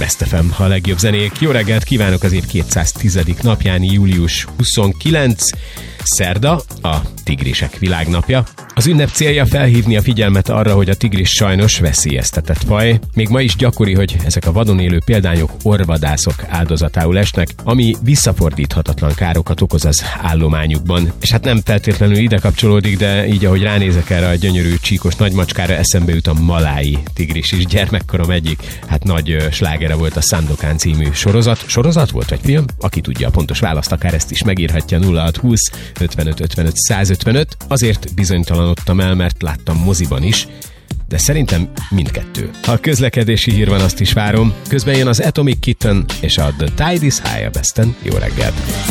Best FM, a legjobb zenék. Jó reggelt kívánok az év 210. napján, július 29. Szerda, a tigrisek világnapja. Az ünnep célja felhívni a figyelmet arra, hogy a tigris sajnos veszélyeztetett faj. Még ma is gyakori, hogy ezek a vadon élő példányok orvadászok áldozatául esnek, ami visszafordíthatatlan károkat okoz az állományukban. És hát nem feltétlenül ide kapcsolódik, de így ahogy ránézek erre a gyönyörű csíkos nagymacskára, eszembe jut a malái tigris is. Gyermekkorom egyik nagy slágere volt a Sandokan című sorozat. Sorozat volt vagy film? Aki tudja a pontos választ, akár ezt is megírhatja 0620 55 55 155. Azért bizonytalanodtam el, mert láttam moziban is, de szerintem mindkettő. Ha közlekedési hír van, azt is várom. Közben jön az Atomic Kitten és a The Tide is High a Besten. Jó reggelt!